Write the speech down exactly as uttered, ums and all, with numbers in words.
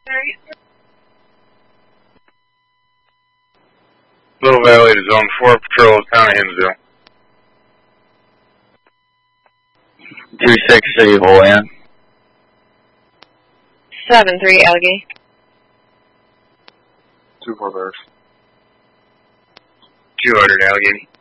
Little Valley to Zone four Patrol, Town of Hinsdale. two six City Holian. seven three Allegheny. two four Bears. two hundred Allegheny.